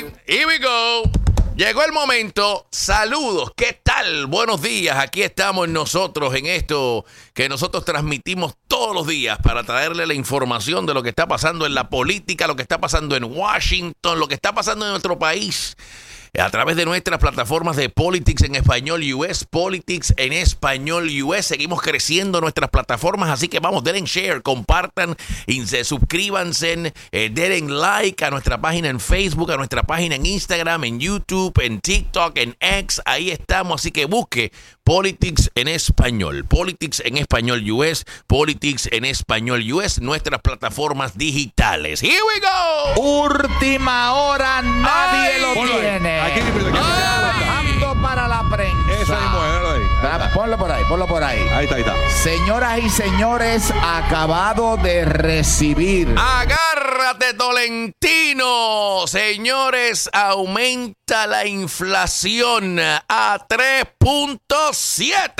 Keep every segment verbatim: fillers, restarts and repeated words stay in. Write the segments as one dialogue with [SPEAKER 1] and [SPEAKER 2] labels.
[SPEAKER 1] right, here we go. Llegó el momento. Saludos, ¿qué tal? Buenos días. Aquí estamos nosotros en esto que nosotros transmitimos todos los días para traerle la información de lo que está pasando en la política, lo que está pasando en Washington, lo que está pasando en nuestro país. A través de nuestras plataformas de Politics en Español U S, Politics en Español U S. Seguimos creciendo nuestras plataformas, así que vamos, denle share, compartan, y se suscríbanse, eh, denle like a nuestra página en Facebook, a nuestra página en Instagram, en YouTube, en TikTok, en X. Ahí estamos, así que busque Politics en Español, Politics en Español U S, Politics en Español U S, nuestras plataformas digitales. Here we go.
[SPEAKER 2] Última hora, nadie
[SPEAKER 1] Ay.
[SPEAKER 2] lo
[SPEAKER 3] Ponlo
[SPEAKER 2] tiene.
[SPEAKER 3] ahí. Aquí, aquí, aquí.
[SPEAKER 2] Trabajando para la prensa.
[SPEAKER 3] Esa mismo, déjalo ahí.
[SPEAKER 2] Ah, Ponlo por ahí, ponlo por ahí.
[SPEAKER 3] Ahí está, ahí está.
[SPEAKER 2] Señoras y señores, acabado de recibir.
[SPEAKER 1] Agárrate, Tolentino. Señores, aumenta la inflación a tres punto siete.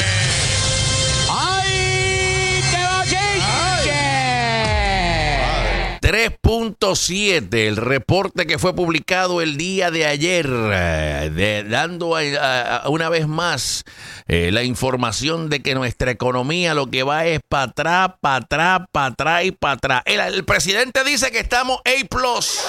[SPEAKER 2] ¡Ay, qué bochinche!
[SPEAKER 1] tres punto siete, el reporte que fue publicado el día de ayer, eh, de, dando a, a, a una vez más eh, la información de que nuestra economía lo que va es para atrás, para atrás, para atrás y para atrás. El, el presidente dice que estamos A plus.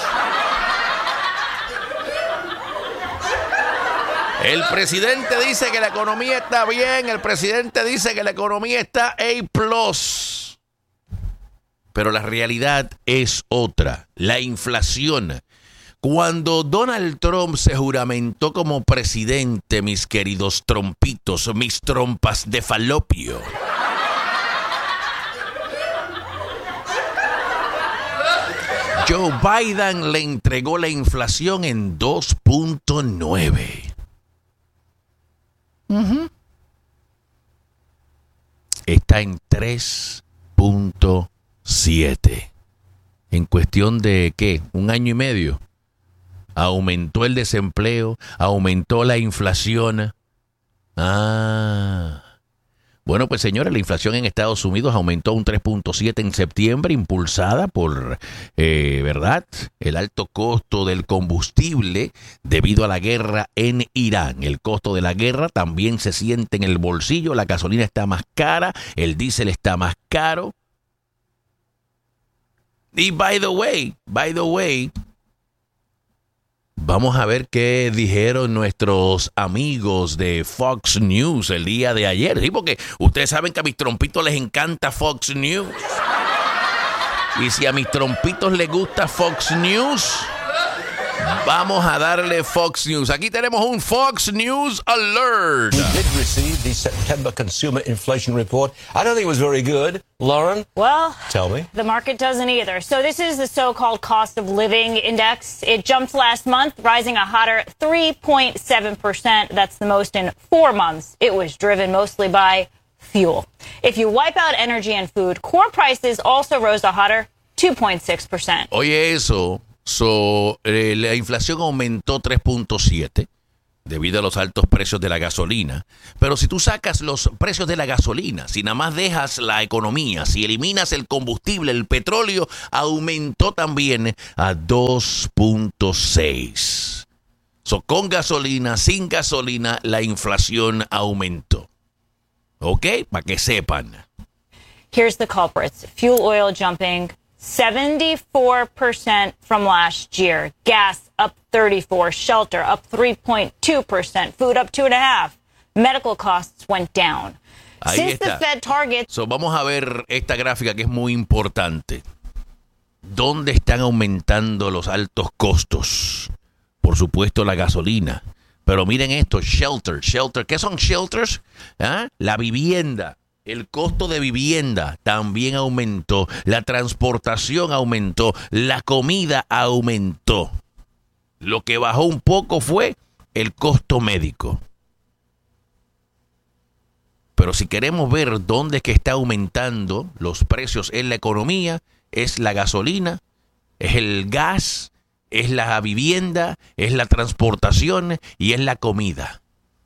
[SPEAKER 1] El presidente dice que la economía está bien, el presidente dice que la economía está A plus. Pero la realidad es otra, la inflación. Cuando Donald Trump se juramentó como presidente, mis queridos trompitos, mis trompas de falopio, Joe Biden le entregó la inflación en dos punto nueve. Uh-huh. Está en tres punto siete. En cuestión de, ¿qué? Un año y medio. Aumentó el desempleo, aumentó la inflación. Ah. Bueno, pues señores, la inflación en Estados Unidos aumentó un tres punto siete en septiembre, impulsada por, eh, ¿verdad?, el alto costo del combustible debido a la guerra en Irán. El costo de la guerra también se siente en el bolsillo. La gasolina está más cara, el diésel está más caro. Y by the way, by the way, vamos a ver qué dijeron nuestros amigos de Fox News el día de ayer. Sí, porque ustedes saben que a mis trompitos les encanta Fox News. Y si a mis trompitos les gusta Fox News, vamos a darle Fox News. Aquí tenemos un Fox News Alert.
[SPEAKER 4] We did receive the September Consumer Inflation Report. I don't think it was very good. Lauren?
[SPEAKER 5] Well,
[SPEAKER 4] tell me.
[SPEAKER 5] The market doesn't either. So this is the so-called cost of living index. It jumped last month, rising a hotter three point seven percent. That's the most in four months. It was driven mostly by fuel. If you wipe out energy and food, core prices also rose a hotter two point six percent.
[SPEAKER 1] Oye, eso, so, eh, la inflación aumentó tres punto siete debido a los altos precios de la gasolina. Pero si tú sacas los precios de la gasolina, si nada más dejas la economía, si eliminas el combustible, el petróleo, aumentó también a dos punto seis. So, con gasolina, sin gasolina, la inflación aumentó. ¿Ok? Para que sepan.
[SPEAKER 5] Here's the culprits. Fuel oil jumping seventy-four percent from last year. Gas up thirty-four. Shelter up three point two percent. Food up two point five. Medical costs went down.
[SPEAKER 1] Ahí
[SPEAKER 5] Since
[SPEAKER 1] está.
[SPEAKER 5] the Fed targets...
[SPEAKER 1] So, vamos a ver esta gráfica que es muy importante. ¿Dónde están aumentando los altos costos? Por supuesto, la gasolina. Pero miren esto, shelter, shelter. ¿Qué son shelters? ¿Ah? La vivienda. El costo de vivienda también aumentó. La transportación aumentó. La comida aumentó. Lo que bajó un poco fue el costo médico. Pero si queremos ver dónde es que está aumentando los precios en la economía, es la gasolina, es el gas, es la vivienda, es la transportación y es la comida.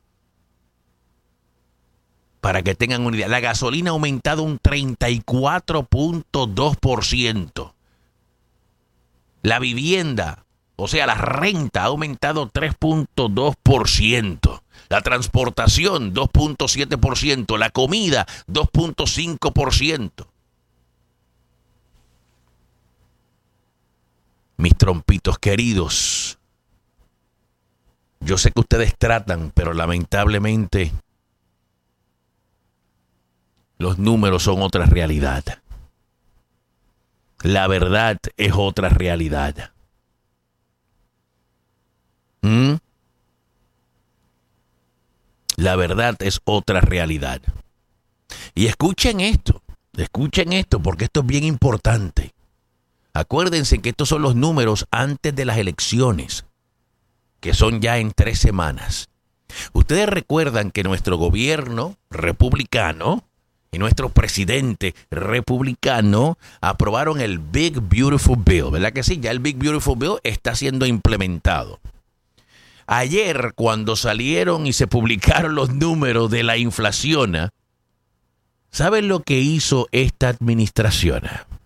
[SPEAKER 1] Para que tengan una idea, la gasolina ha aumentado un treinta y cuatro punto dos por ciento. La vivienda O sea, la renta ha aumentado tres punto dos por ciento. La transportación, dos punto siete por ciento. La comida, dos punto cinco por ciento. Mis trompitos queridos, yo sé que ustedes tratan, pero lamentablemente los números son otra realidad. La verdad es otra realidad. ¿Mm? La verdad es otra realidad. Y escuchen esto, escuchen esto, porque esto es bien importante. Acuérdense que estos son los números antes de las elecciones, que son ya en tres semanas. Ustedes recuerdan que nuestro gobierno republicano y nuestro presidente republicano aprobaron el Big Beautiful Bill, ¿verdad que sí? Ya el Big Beautiful Bill está siendo implementado. Ayer, cuando salieron y se publicaron los números de la inflación, ¿saben lo que hizo esta administración?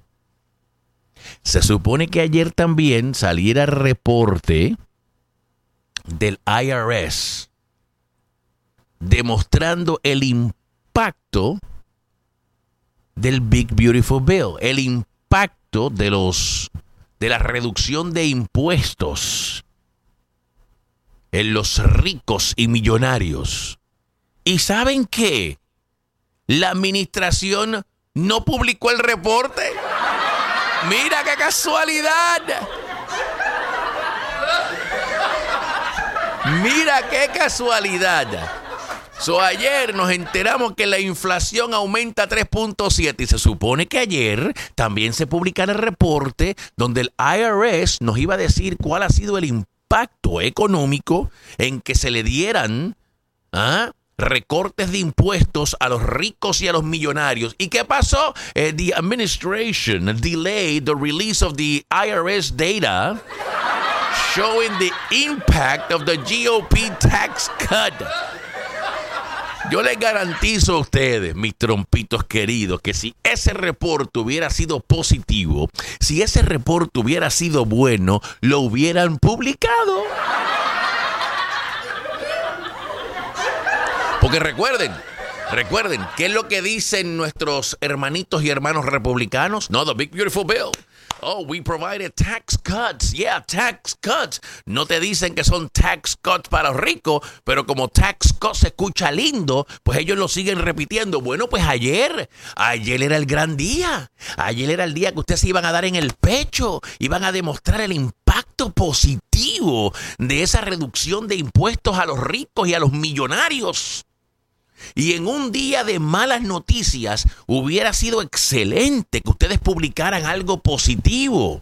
[SPEAKER 1] Se supone que ayer también saliera reporte del I R S demostrando el impacto del Big Beautiful Bill, el impacto de los de la reducción de impuestos en los ricos y millonarios. ¿Y saben qué? La administración no publicó el reporte. ¡Mira qué casualidad! ¡Mira qué casualidad! So, ayer nos enteramos que la inflación aumenta tres punto siete y se supone que ayer también se publicara el reporte donde el I R S nos iba a decir cuál ha sido el impacto económico en que se le dieran ¿ah? recortes de impuestos a los ricos y a los millonarios. ¿Y qué pasó? Uh, the administration delayed the release of the I R S data showing the impact of the G O P tax cut. Yo les garantizo a ustedes, mis trompitos queridos, que si ese reporte hubiera sido positivo, si ese reporte hubiera sido bueno, lo hubieran publicado. Porque recuerden, recuerden, ¿qué es lo que dicen nuestros hermanitos y hermanos republicanos? No, the Big Beautiful Bill. Oh, we provided tax cuts. Yeah, tax cuts. No te dicen que son tax cuts para los ricos, pero como tax cuts se escucha lindo, pues ellos lo siguen repitiendo. Bueno, pues ayer, ayer era el gran día. Ayer era el día que ustedes se iban a dar en el pecho, iban a demostrar el impacto positivo de esa reducción de impuestos a los ricos y a los millonarios. Y en un día de malas noticias hubiera sido excelente que ustedes publicaran algo positivo.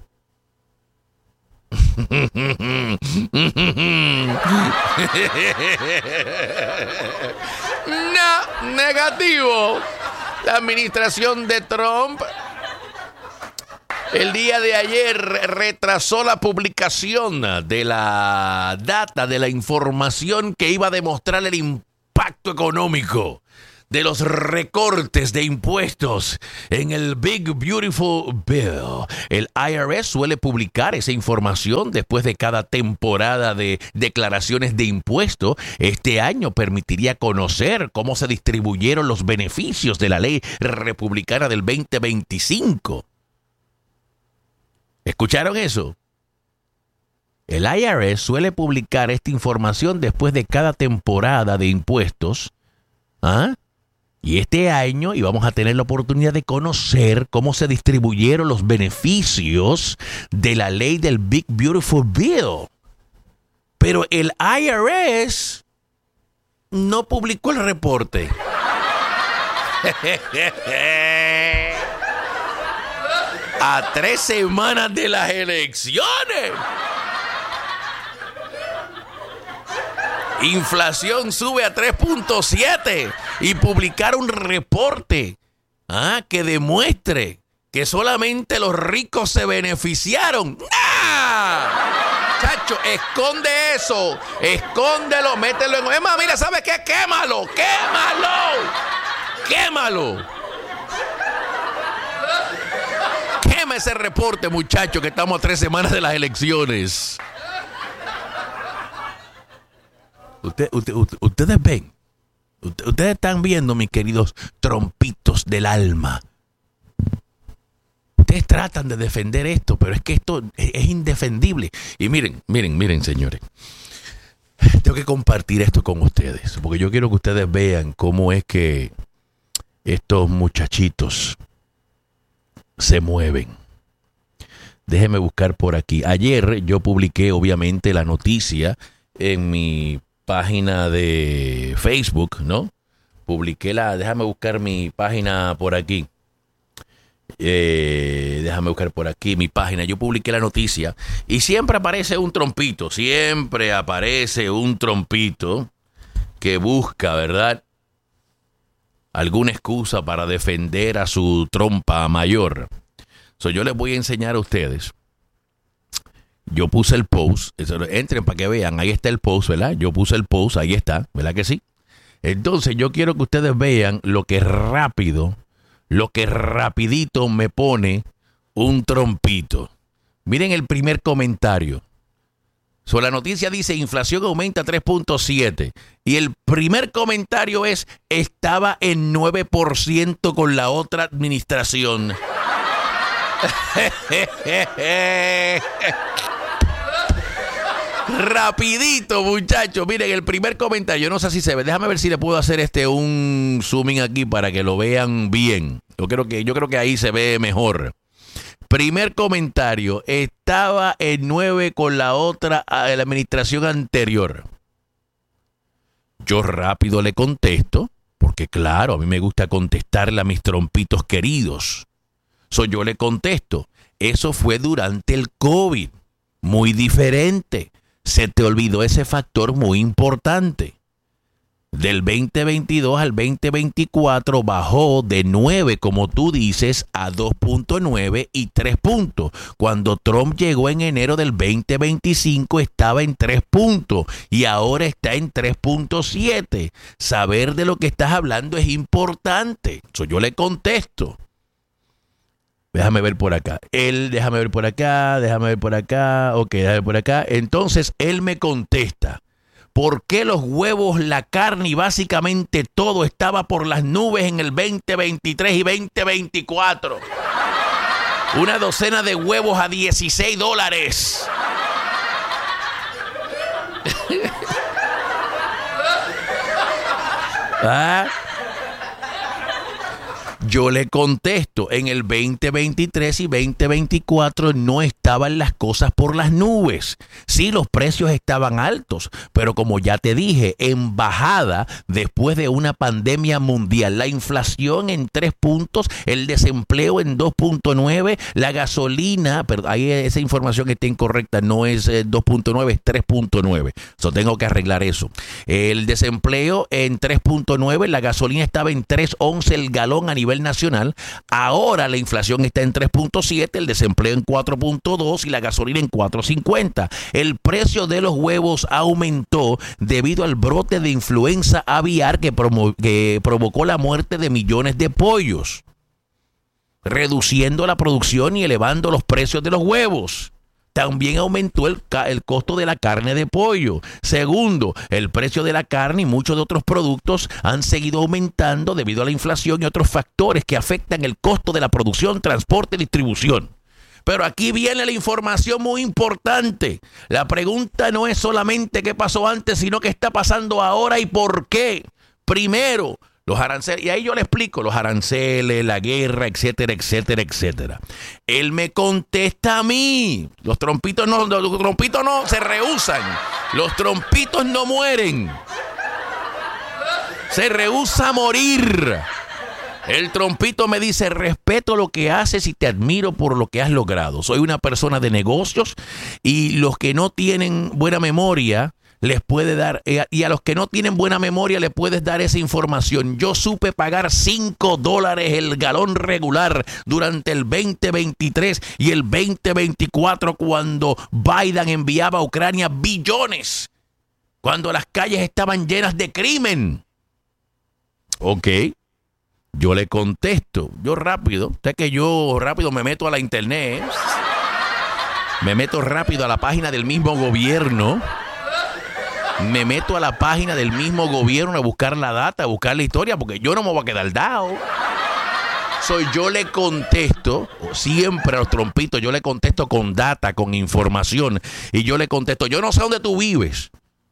[SPEAKER 1] No, negativo. La administración de Trump el día de ayer retrasó la publicación de la data, de la información que iba a demostrar el impacto impacto económico de los recortes de impuestos en el Big Beautiful Bill. El I R S suele publicar esa información después de cada temporada de declaraciones de impuestos. Este año permitiría conocer cómo se distribuyeron los beneficios de la ley republicana del veinte veinticinco. ¿Escucharon eso? El I R S suele publicar esta información después de cada temporada de impuestos. ¿Ah? Y este año íbamos a tener la oportunidad de conocer cómo se distribuyeron los beneficios de la ley del Big Beautiful Bill. Pero el I R S no publicó el reporte. A tres semanas de las elecciones. Inflación sube a tres punto siete y publicar un reporte ¿ah? que demuestre que solamente los ricos se beneficiaron. ¡Ah! Chacho, esconde eso, escóndelo, mételo en... Es más, mira, ¿sabes qué? ¡Quémalo! ¡Quémalo! ¡Quémalo! Quema ese reporte, muchacho, que estamos a tres semanas de las elecciones. Usted, usted, usted, ustedes ven, usted, ustedes están viendo, mis queridos trompitos del alma. Ustedes tratan de defender esto, pero es que esto es, es indefendible. Y miren, miren, miren, señores. Tengo que compartir esto con ustedes, porque yo quiero que ustedes vean cómo es que estos muchachitos se mueven. Déjenme buscar por aquí. Ayer yo publiqué, obviamente, la noticia en mi página de Facebook, ¿no? Publiqué la... Déjame buscar mi página por aquí. Eh, déjame buscar por aquí mi página. Yo publiqué la noticia y siempre aparece un trompito. Siempre aparece un trompito que busca, ¿verdad?, alguna excusa para defender a su trompa mayor. So, yo les voy a enseñar a ustedes. Yo puse el post. Entren para que vean. Ahí está el post, ¿verdad? Yo puse el post. Ahí está. ¿Verdad que sí? Entonces, yo quiero que ustedes vean lo que rápido, lo que rapidito me pone un trompito. Miren el primer comentario. So, la noticia dice, inflación aumenta tres punto siete. Y el primer comentario es, estaba en nueve por ciento con la otra administración. Rapidito, muchachos. Miren el primer comentario. Yo no sé si se ve. Déjame ver si le puedo hacer este un zooming aquí para que lo vean bien. Yo creo que, yo creo que ahí se ve mejor. Primer comentario. Estaba en nueve con la otra, la administración anterior. Yo rápido le contesto, porque claro, a mí me gusta contestarle a mis trompitos queridos. So, yo le contesto, eso fue durante el COVID, muy diferente. Se te olvidó ese factor muy importante. Del veinte veintidós al veinte veinticuatro bajó de nueve, como tú dices, a dos punto nueve y tres puntos. Cuando Trump llegó en enero del veinte veinticinco estaba en tres puntos y ahora está en tres punto siete. Saber de lo que estás hablando es importante. So, yo le contesto. Déjame ver por acá. Él, déjame ver por acá, déjame ver por acá. Ok, déjame ver por acá. Entonces, él me contesta. ¿Por qué los huevos, la carne y básicamente todo estaba por las nubes en el veinte veintitrés y veinte veinticuatro? Una docena de huevos a dieciséis dólares. ¿Ah? Yo le contesto, en el veinte veintitrés y veinte veinticuatro no estaban las cosas por las nubes. Sí, los precios estaban altos, pero como ya te dije, en bajada después de una pandemia mundial. La inflación en tres puntos, el desempleo en dos punto nueve, la gasolina, pero ahí esa información está incorrecta, no es eh, dos punto nueve, es tres punto nueve. So, tengo que arreglar eso. El desempleo en tres punto nueve, la gasolina estaba en tres once el galón a nivel nacional. Ahora la inflación está en tres punto siete, el desempleo en cuatro punto dos y la gasolina en cuatro cincuenta. El precio de los huevos aumentó debido al brote de influenza aviar que, promo- que provocó la muerte de millones de pollos, reduciendo la producción y elevando los precios de los huevos. También aumentó el, ca- el costo de la carne de pollo. Segundo, el precio de la carne y muchos de otros productos han seguido aumentando debido a la inflación y otros factores que afectan el costo de la producción, transporte y distribución. Pero aquí viene la información muy importante. La pregunta no es solamente qué pasó antes, sino qué está pasando ahora y por qué. Primero, los aranceles, y ahí yo le explico, los aranceles, la guerra, etcétera, etcétera, etcétera. Él me contesta a mí. Los trompitos no, los trompitos no se rehúsan. Los trompitos no mueren. Se rehúsa a morir. El trompito me dice, respeto lo que haces y te admiro por lo que has logrado. Soy una persona de negocios y los que no tienen buena memoria les puede dar, eh, y a los que no tienen buena memoria les puedes dar esa información. Yo supe pagar cinco dólares el galón regular durante el veinte veintitrés y el veinte veinticuatro cuando Biden enviaba a Ucrania billones, cuando las calles estaban llenas de crimen. Ok, yo le contesto, yo rápido, usted que yo rápido me meto a la internet, ¿eh? Me meto rápido a la página del mismo gobierno me meto a la página del mismo gobierno a buscar la data, a buscar la historia, porque yo no me voy a quedar dado. Soy yo le contesto, siempre a los trompitos, yo le contesto con data, con información, y yo le contesto, yo no sé dónde tú vives,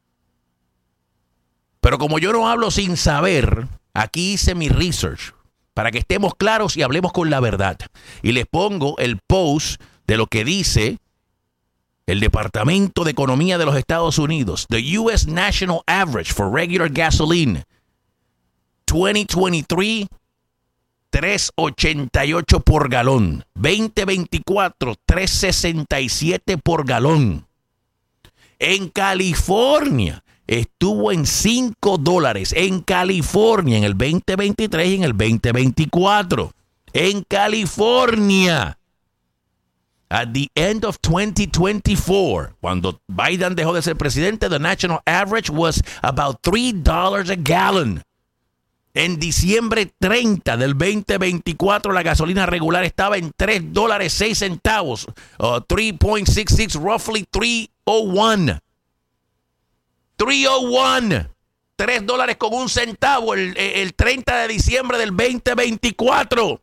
[SPEAKER 1] pero como yo no hablo sin saber, aquí hice mi research, para que estemos claros y hablemos con la verdad. Y les pongo el post de lo que dice el Departamento de Economía de los Estados Unidos. The U S National Average for Regular Gasoline twenty twenty-three, tres ochenta y ocho por galón. veinte veinticuatro, tres sesenta y siete por galón. En California estuvo en cinco dólares. En California en el veinte veintitrés y en el veinte veinticuatro. En California. At the end of twenty twenty-four, cuando Biden dejó de ser presidente, the national average was about three dollars a gallon. En diciembre treinta del veinte veinticuatro, la gasolina regular estaba en tres dólares seis centavos. Uh, three point six six, roughly three oh one. three oh one. tres dólares con un centavo el, el treinta de diciembre del veinte veinticuatro.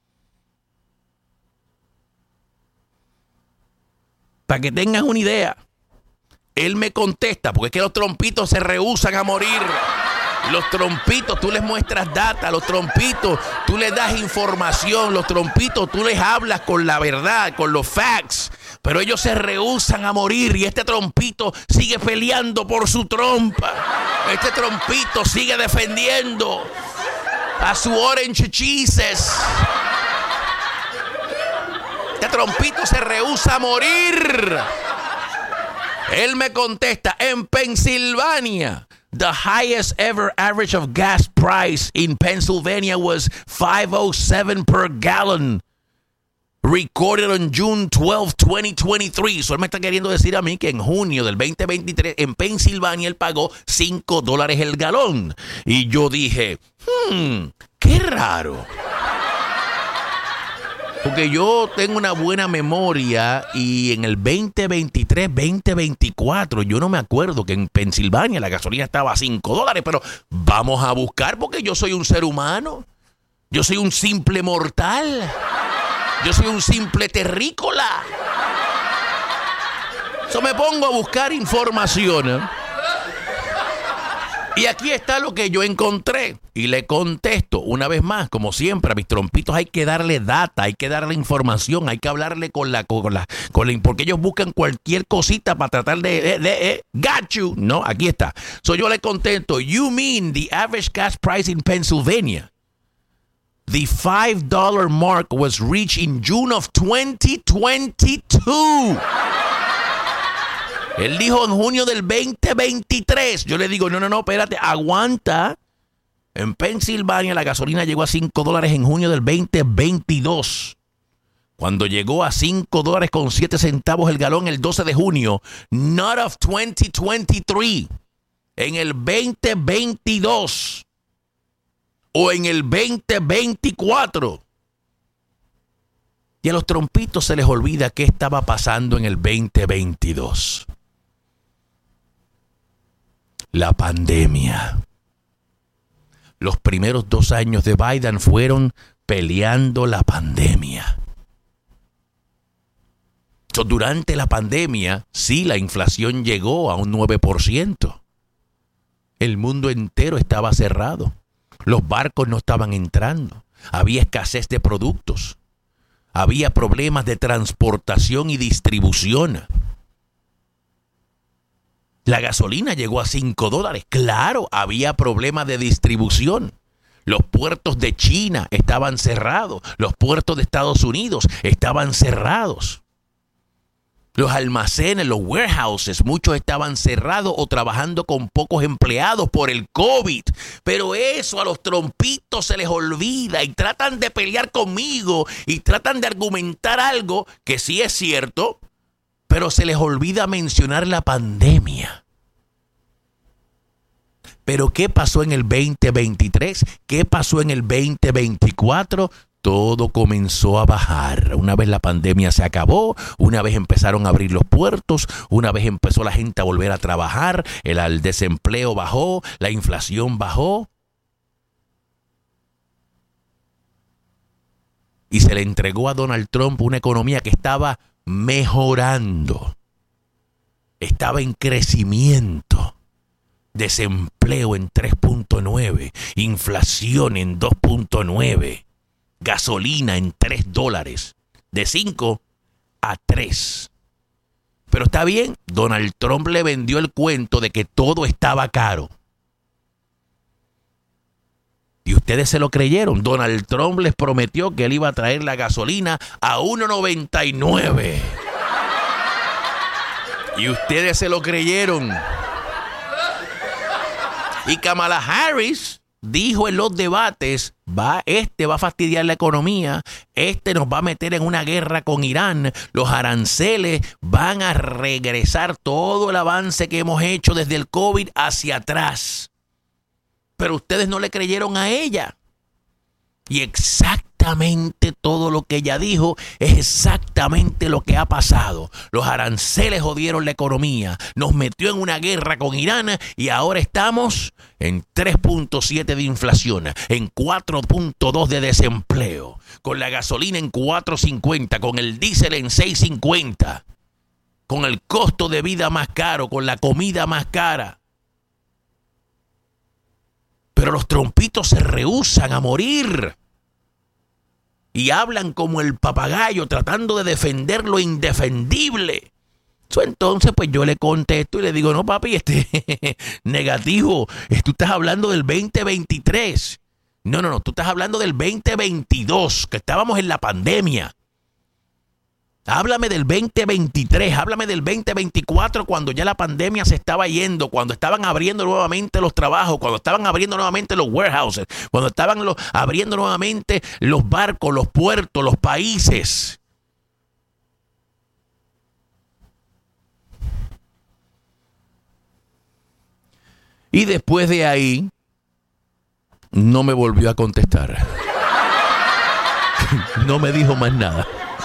[SPEAKER 1] Para que tengan una idea, él me contesta, porque es que los trompitos se rehúsan a morir. Los trompitos, tú les muestras data, los trompitos, tú les das información, los trompitos, tú les hablas con la verdad, con los facts, pero ellos se rehúsan a morir y este trompito sigue peleando por su trompa. Este trompito sigue defendiendo a su Orange Cheeses. Este trompito se rehúsa a morir. Él me contesta, en Pensilvania, the highest ever average of gas price in Pennsylvania was five oh seven per gallon, recorded on June twelfth, twenty twenty-three. So él me está queriendo decir a mí que en junio del veinte veintitrés en Pensilvania él pagó cinco dólares el galón. Y yo dije, hmm, qué raro. Porque yo tengo una buena memoria y en el veinte veintitrés, veinte veinticuatro, yo no me acuerdo que en Pensilvania la gasolina estaba a cinco dólares, pero vamos a buscar porque yo soy un ser humano. Yo soy un simple mortal. Yo soy un simple terrícola. So me pongo a buscar información, ¿eh? Y aquí está lo que yo encontré. Y le contesto una vez más, como siempre, a mis trompitos hay que darle data, hay que darle información, hay que hablarle con la... Con la, con la porque ellos buscan cualquier cosita para tratar de... de, de, de got you. No, aquí está. So yo le contesto, you mean the average gas price in Pennsylvania? The five dollar mark was reached in June of twenty twenty-two. Él dijo en junio del veinte veintitrés. Yo le digo, no, no, no, espérate, aguanta. En Pensilvania la gasolina llegó a cinco dólares en junio del veinte veintidós. Cuando llegó a cinco dólares con siete centavos el galón el doce de junio. Not of twenty twenty-three. En el veinte veintidós. O en el veinte veinticuatro. Y a los trompitos se les olvida qué estaba pasando en el veinte veintidós. La pandemia. Los primeros dos años de Biden fueron peleando la pandemia. So, durante la pandemia, sí, la inflación llegó a un nueve por ciento. El mundo entero estaba cerrado. Los barcos no estaban entrando. Había escasez de productos. Había problemas de transportación y distribución. La gasolina llegó a cinco dólares. Claro, había problemas de distribución. Los puertos de China estaban cerrados. Los puertos de Estados Unidos estaban cerrados. Los almacenes, los warehouses, muchos estaban cerrados o trabajando con pocos empleados por el COVID. Pero eso a los trompitos se les olvida y tratan de pelear conmigo y tratan de argumentar algo que sí es cierto, pero se les olvida mencionar la pandemia. Pero ¿qué pasó en el veinte veintitrés? ¿Qué pasó en el veinte veinticuatro? todo comenzó a bajar. Una vez la pandemia se acabó, una vez empezaron a abrir los puertos, una vez empezó la gente a volver a trabajar, el, el desempleo bajó, la inflación bajó. Y se le entregó a Donald Trump una economía que estaba mejorando. Estaba en crecimiento. Desempleo en tres punto nueve. Inflación en dos punto nueve. Gasolina en tres dólares. De cinco a tres. Pero está bien, Donald Trump le vendió el cuento de que todo estaba caro. Y ustedes se lo creyeron. Donald Trump les prometió que él iba a traer la gasolina a uno noventa y nueve. Y ustedes se lo creyeron. Y Kamala Harris dijo en los debates, va, este va a fastidiar la economía, este nos va a meter en una guerra con Irán, los aranceles van a regresar todo el avance que hemos hecho desde el COVID hacia atrás. Pero ustedes no le creyeron a ella. Y exactamente todo lo que ella dijo es exactamente lo que ha pasado. Los aranceles jodieron la economía, nos metió en una guerra con Irán y ahora estamos en tres punto siete de inflación, en cuatro punto dos de desempleo, con la gasolina en cuatro cincuenta, con el diésel en seis cincuenta, con el costo de vida más caro, con la comida más cara. Pero los trompitos se rehúsan a morir. Y hablan como el papagayo tratando de defender lo indefendible. So, entonces pues yo le contesto y le digo, no papi, este negativo, tú estás hablando del veinte veintitrés. No, no, no, tú estás hablando del veinte veintidós, que estábamos en la pandemia. Háblame del veinte veintitrés, háblame del veinte veinticuatro, cuando ya la pandemia se estaba yendo, cuando estaban abriendo nuevamente los trabajos, cuando estaban abriendo nuevamente los warehouses, cuando estaban los, abriendo nuevamente los barcos, los puertos, los países. Y después de ahí, no me volvió a contestar. No me dijo más nada.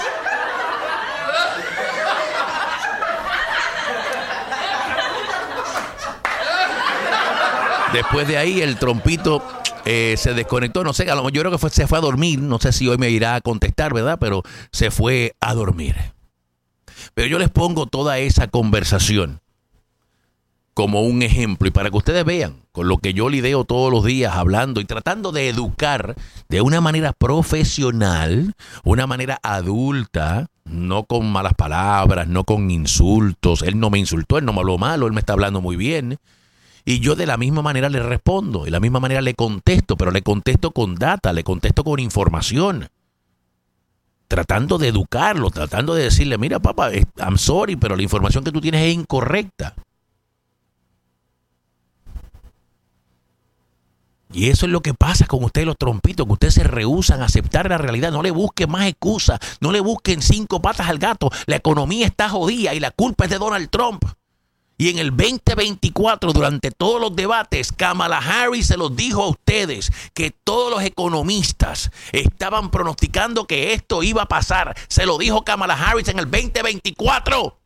[SPEAKER 1] Después de ahí el trompito eh, se desconectó, no sé, a lo mejor yo creo que fue, se fue a dormir, no sé si hoy me irá a contestar, ¿verdad? Pero se fue a dormir. Pero yo les pongo toda esa conversación como un ejemplo y para que ustedes vean con lo que yo lidio todos los días hablando y tratando de educar de una manera profesional, una manera adulta, no con malas palabras, no con insultos. Él no me insultó, él no me habló malo, él me está hablando muy bien. Y yo de la misma manera le respondo, de la misma manera le contesto, pero le contesto con data, le contesto con información. Tratando de educarlo, tratando de decirle, mira papá, I'm sorry, pero la información que tú tienes es incorrecta. Y eso es lo que pasa con ustedes los trompitos, que ustedes se rehúsan a aceptar la realidad. No le busquen más excusas, no le busquen cinco patas al gato. La economía está jodida y la culpa es de Donald Trump. Y en el veinte veinticuatro, durante todos los debates, Kamala Harris se los dijo a ustedes que todos los economistas estaban pronosticando que esto iba a pasar. Se lo dijo Kamala Harris en el veinte veinticuatro.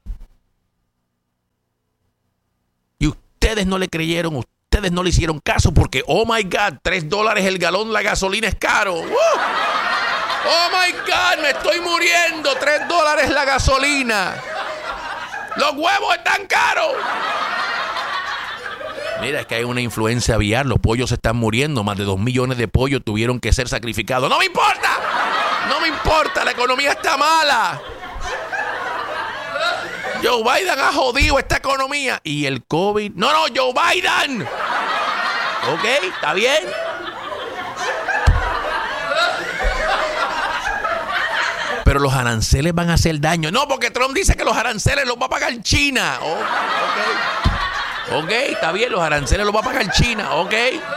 [SPEAKER 1] Y ustedes no le creyeron, ustedes no le hicieron caso porque, oh my God, tres dólares el galón, la gasolina es caro. ¡Uh! Oh my God, me estoy muriendo, tres dólares la gasolina. ¡Los huevos están caros! Mira, es que hay una influencia aviar. Los pollos se están muriendo. Más de dos millones de pollos tuvieron que ser sacrificados. ¡No me importa! ¡No me importa! La economía está mala. Joe Biden ha jodido esta economía. Y el COVID... ¡No, no! ¡Joe Biden! ¿Ok? ¿Está bien? Pero los aranceles van a hacer daño. No, porque Trump dice que los aranceles los va a pagar China. Oh, ok. Ok, está bien, los aranceles los va a pagar China. Ok.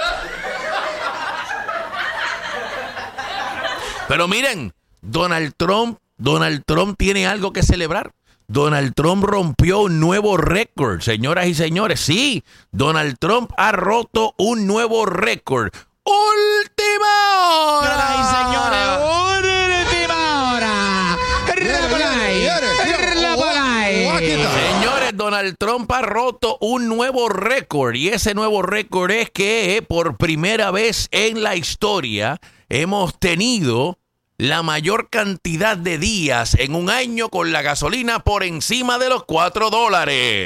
[SPEAKER 1] Pero miren, Donald Trump, Donald Trump tiene algo que celebrar. Donald Trump rompió un nuevo récord, señoras y señores. Sí, Donald Trump ha roto un nuevo récord. última hora.
[SPEAKER 2] Señoras y señores, última hora. La por ahí, la por ahí.
[SPEAKER 1] Señores, Donald Trump ha roto un nuevo récord y ese nuevo récord es que eh, por primera vez en la historia hemos tenido la mayor cantidad de días en un año con la gasolina por encima de los cuatro dólares.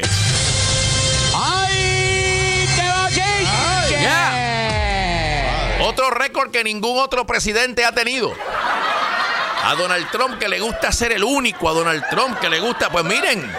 [SPEAKER 2] ¡Ay, qué bochinche!
[SPEAKER 1] Ya. Otro récord que ningún otro presidente ha tenido. A Donald Trump que le gusta ser el único, a Donald Trump que le gusta, pues miren,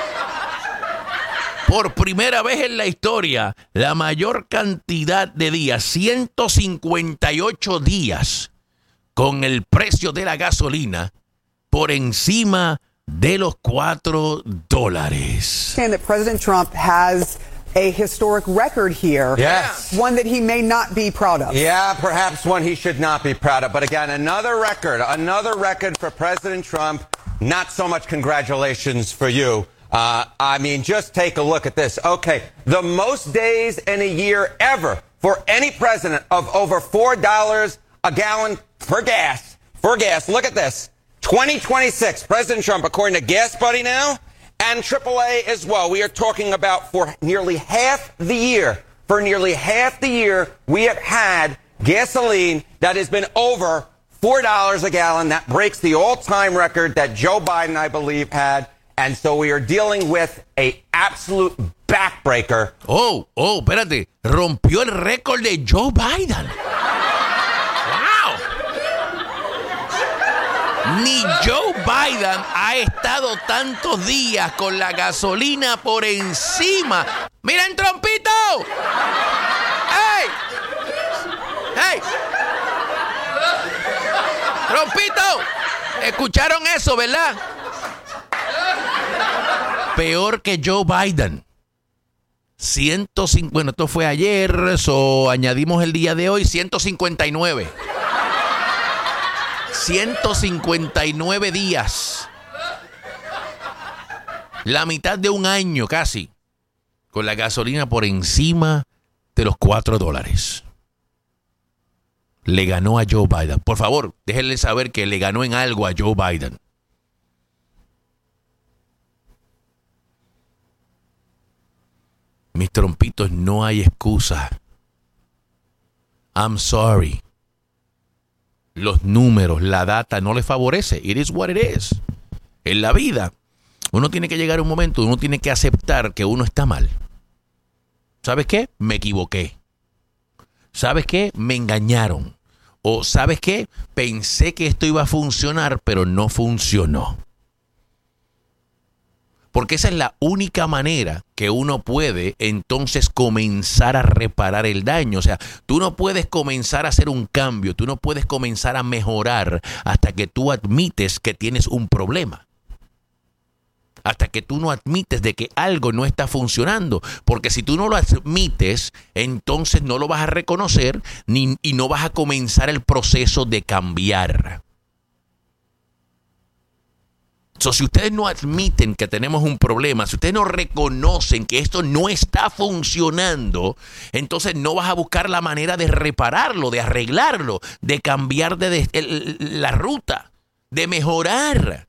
[SPEAKER 1] por primera vez en la historia, la mayor cantidad de días, ciento cincuenta y ocho días, con el precio de la gasolina por encima de los cuatro dólares.
[SPEAKER 3] That President Trump has a historic record here.
[SPEAKER 4] Yes.
[SPEAKER 3] One that he may not be proud of.
[SPEAKER 4] Yeah, perhaps one he should not be proud of. But again, another record, another record for President Trump. Not so much congratulations for you. Uh, I mean, just take a look at this. Okay, the most days in a year ever for any president of over four dollars a gallon for gas. For gas, look at this. twenty twenty-six, President Trump, according to Gas Buddy now, and triple A as well. We are talking about for nearly half the year, for nearly half the year, we have had gasoline that has been over four dollars a gallon. That breaks the all-time record that Joe Biden, I believe, had. And so we are dealing with a absolute backbreaker.
[SPEAKER 1] Oh, oh, espérate. Rompió el récord de Joe Biden. ¡Wow! Ni Joe Biden ha estado tantos días con la gasolina por encima. ¡Miren, Trumpito! ¡Hey! ¡Hey! ¡Trumpito! ¿Escucharon eso, verdad? Peor que Joe Biden. ciento cincuenta, bueno, esto fue ayer, so añadimos el día de hoy, ciento cincuenta y nueve. ciento cincuenta y nueve días. La mitad de un año casi. Con la gasolina por encima de los cuatro dólares. Le ganó a Joe Biden. Por favor, déjenle saber que le ganó en algo a Joe Biden. Mis trompitos, no hay excusa. I'm sorry. Los números, la data no les favorece. It is what it is. En la vida, uno tiene que llegar a un momento, uno tiene que aceptar que uno está mal. ¿Sabes qué? Me equivoqué. ¿Sabes qué? Me engañaron. O ¿sabes qué? Pensé que esto iba a funcionar, pero no funcionó. Porque esa es la única manera que uno puede entonces comenzar a reparar el daño. O sea, tú no puedes comenzar a hacer un cambio, tú no puedes comenzar a mejorar hasta que tú admites que tienes un problema. Hasta que tú no admites de que algo no está funcionando. Porque si tú no lo admites, entonces no lo vas a reconocer ni, y no vas a comenzar el proceso de cambiar. So, si ustedes no admiten que tenemos un problema, si ustedes no reconocen que esto no está funcionando, entonces no vas a buscar la manera de repararlo, de arreglarlo, de cambiar de, de, de la ruta, de mejorar.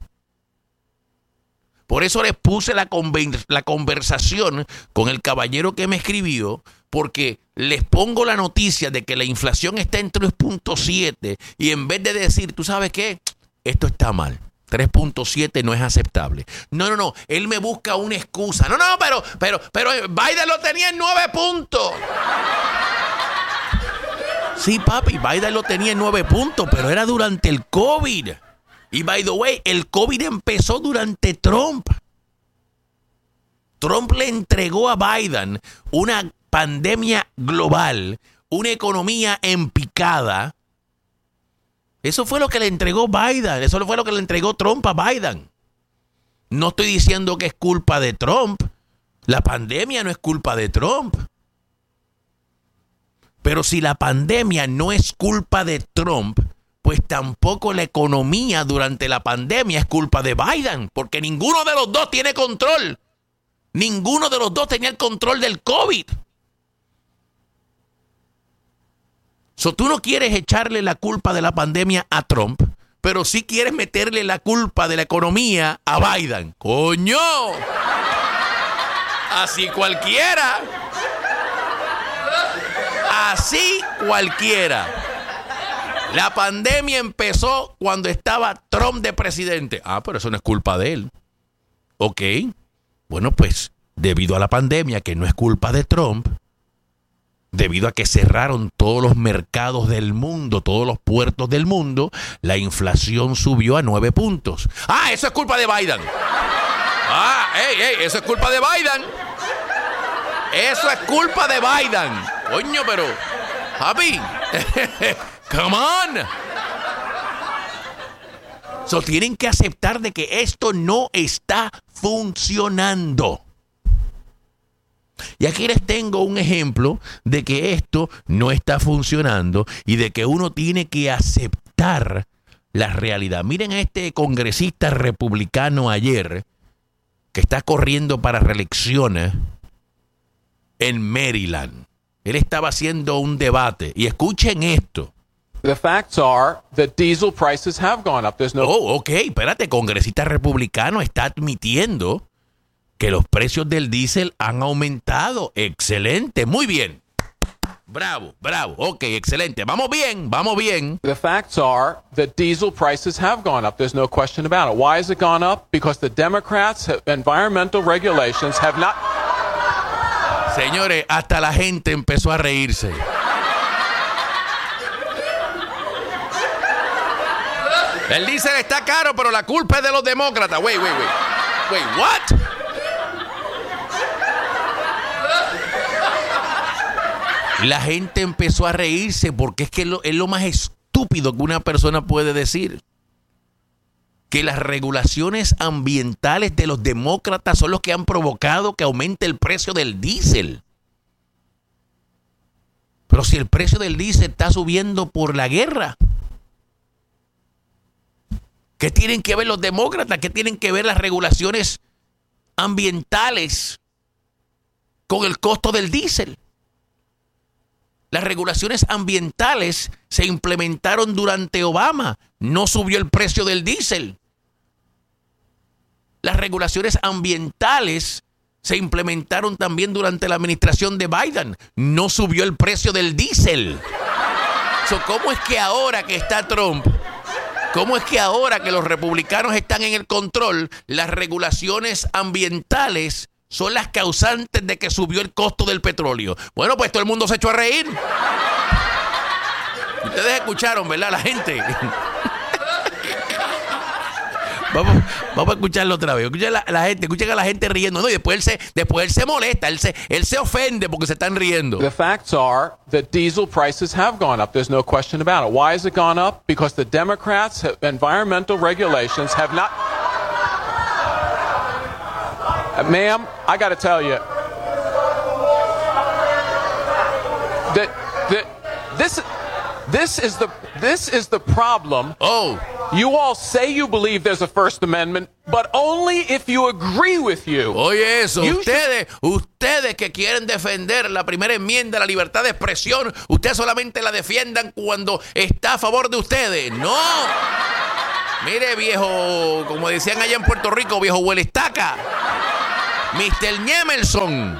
[SPEAKER 1] Por eso les puse la, conver- la conversación con el caballero que me escribió, porque les pongo la noticia de que la inflación está en tres punto siete y en vez de decir, ¿tú sabes qué? Esto está mal. tres punto siete no es aceptable. No, no, no. Él me busca una excusa. No, no, pero, pero, pero Biden lo tenía en nueve puntos. Sí, papi, Biden lo tenía en nueve puntos, pero era durante el COVID. Y, by the way, el COVID empezó durante Trump. Trump le entregó a Biden una pandemia global, una economía en picada. Eso fue lo que le entregó Biden. Eso fue lo que le entregó Trump a Biden. No estoy diciendo que es culpa de Trump. La pandemia no es culpa de Trump. Pero si la pandemia no es culpa de Trump, pues tampoco la economía durante la pandemia es culpa de Biden, porque ninguno de los dos tiene control. Ninguno de los dos tenía el control del COVID. So, tú no quieres echarle la culpa de la pandemia a Trump, pero sí quieres meterle la culpa de la economía a Biden. ¡Coño! Así cualquiera. Así cualquiera. La pandemia empezó cuando estaba Trump de presidente. Ah, pero eso no es culpa de él. Ok. Bueno, pues, debido a la pandemia, que no es culpa de Trump, debido a que cerraron todos los mercados del mundo, todos los puertos del mundo, la inflación subió a nueve puntos. Ah, eso es culpa de Biden. Ah, ey, ey, eso es culpa de Biden. Eso es culpa de Biden. Coño, pero, Javi, come on. So, tienen que aceptar de que esto no está funcionando. Y aquí les tengo un ejemplo de que esto no está funcionando y de que uno tiene que aceptar la realidad. Miren a este congresista republicano ayer que está corriendo para reelecciones en Maryland. Él estaba haciendo un debate y escuchen esto.
[SPEAKER 6] The facts are that diesel prices have gone up. There's no...
[SPEAKER 1] Oh, ok, espérate, congresista republicano está admitiendo que los precios del diésel han aumentado. Excelente, muy bien. Bravo, bravo. Ok, excelente. Vamos bien, vamos bien.
[SPEAKER 6] The facts are that diesel prices have gone up. There's no question about it. Why has it gone up? Because the Democrats' have, environmental regulations have not...
[SPEAKER 1] Señores, hasta la gente empezó a reírse. El diésel está caro, pero la culpa es de los demócratas. Wait, wait, wait. Wait, what? La gente empezó a reírse porque es que es lo, es lo más estúpido que una persona puede decir. Que las regulaciones ambientales de los demócratas son los que han provocado que aumente el precio del diésel. Pero si el precio del diésel está subiendo por la guerra, ¿qué tienen que ver los demócratas? ¿Qué tienen que ver las regulaciones ambientales con el costo del diésel? Las regulaciones ambientales se implementaron durante Obama. No subió el precio del diésel. Las regulaciones ambientales se implementaron también durante la administración de Biden. No subió el precio del diésel. So, ¿cómo es que ahora que está Trump, cómo es que ahora que los republicanos están en el control, las regulaciones ambientales son las causantes de que subió el costo del petróleo? Bueno, pues todo el mundo se echó a reír. Ustedes escucharon, ¿verdad? La gente. Vamos, vamos a escucharlo otra vez. Escuchen a la, la gente, escuchen a la gente riendo. No, y después él se, después él se molesta, él se, él se ofende porque se están riendo.
[SPEAKER 6] The facts are that diesel prices have gone up. There's no question about it. Why has it gone up? Because the Democrats' have, environmental regulations have not... Uh, ma'am, I got to tell you that, that this this is the this is the problem.
[SPEAKER 1] Oh.
[SPEAKER 6] You all say you believe there's a First Amendment, but only if you agree with you.
[SPEAKER 1] Oye, eso,
[SPEAKER 6] You
[SPEAKER 1] ustedes, ustedes que quieren defender la primera enmienda, la libertad de expresión, ustedes solamente la defiendan cuando está a favor de ustedes. No. Mire, viejo, como decían allá en Puerto Rico, viejo huelestaca. mister Ñemelson.